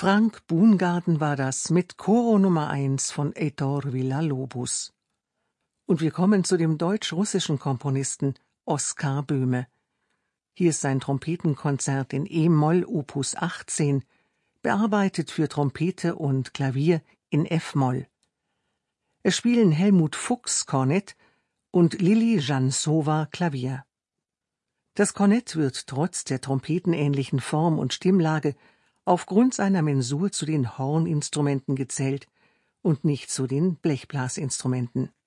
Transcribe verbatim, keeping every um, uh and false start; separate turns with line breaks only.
Frank Bungarden war das mit Choro Nummer eins von Heitor Villa-Lobos. Und wir kommen zu dem deutsch-russischen Komponisten Oskar Böhme. Hier ist sein Trompetenkonzert in E-Moll Opus achtzehn, bearbeitet für Trompete und Klavier in F-Moll. Es spielen Helmut Fuchs Kornett und Lili Jansowa Klavier. Das Kornett wird trotz der trompetenähnlichen Form und Stimmlage aufgrund seiner Mensur zu den Horninstrumenten gezählt und nicht zu den Blechblasinstrumenten.